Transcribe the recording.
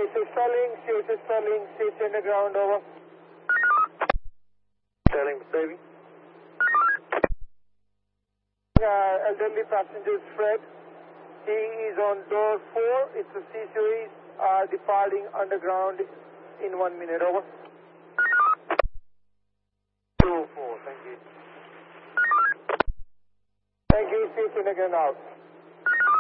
Sterling, safety underground, over. Sterling, baby. Elderly passengers, Fred. He is on door 4. It's a C-series, departing underground in 1 minute, over. 204, thank you. Thank you, safety underground out.